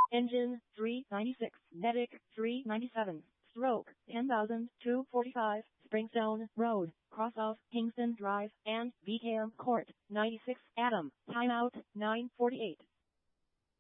Engine 396, Medic 397, Stroke 10,245, Springstone Road, cross of Kingston Drive and Beacon Court, 96 Adam, timeout 9:48.